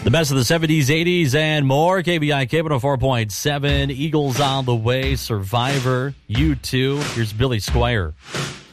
The best of the 70s, 80s, and more. KBI K104.7. Eagles on the way. Survivor. U2. Here's Billy Squire.